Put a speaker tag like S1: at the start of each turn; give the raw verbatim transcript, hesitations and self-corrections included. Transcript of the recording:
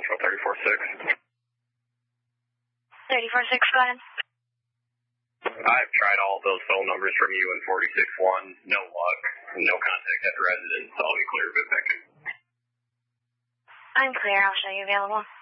S1: thirty-four six.
S2: thirty-four six, go ahead.
S1: I've tried all those phone numbers from you in forty-six one. No luck. No contact at the residence. I'll be clear, but back in.
S2: I'm clear. I'll show you available.